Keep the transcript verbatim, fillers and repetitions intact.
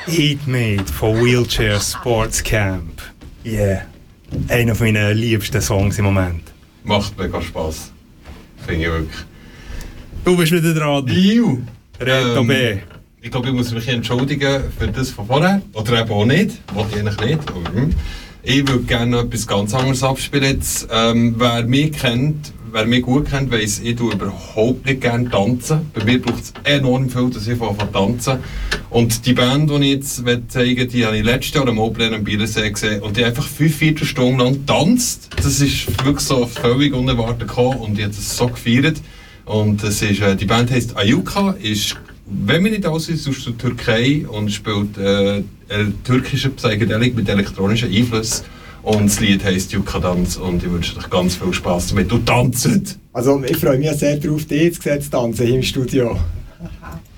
Eat Made von Wheelchair Sports Camp. Yeah. Einer von meinen liebsten Songs im Moment. Macht mega Spass. Finde ich wirklich. Du bist wieder dran. Iu. Reto Ähm, B. Ich glaube, ich muss mich entschuldigen für das von vorher. Oder eben auch nicht. Wollte ich eigentlich nicht. Aber, hm. Ich würde gerne etwas ganz anderes abspielen jetzt. Ähm, wer mich kennt, wer mich gut kennt, weiss, ich tue überhaupt nicht gerne tanzen. Bei mir braucht es enorm viel, dass ich anfange zu tanzen. Und die Band, die ich jetzt zeigen will, die habe ich letztes Jahr am Open am Bielersee gesehen. Und die einfach fünf Viertelstunden lang tanzt. Das ist wirklich so völlig unerwartet gekommen und ich habe das so gefeiert. Und das ist, äh, die Band heisst Ayuka, ist, wenn man nicht alles ist, aus der Türkei und spielt äh, türkische Psychedelik mit elektronischen Einflüssen. Und das Lied heisst Yuka Dance und ich wünsche euch ganz viel Spass damit. Du tanzt! Also ich freue mich sehr darauf, dich zu sehen, tanzen hier im Studio.